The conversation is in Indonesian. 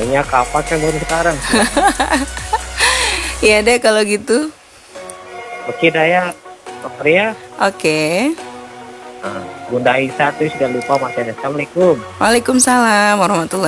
Taunya kapan kan baru sekarang. Iya deh kalau gitu. Oke dah ya, Dokter ya. Oke. Bunda Aisyah tuh sudah lupa masanya. Assalamualaikum. Waalaikumsalam warahmatullahi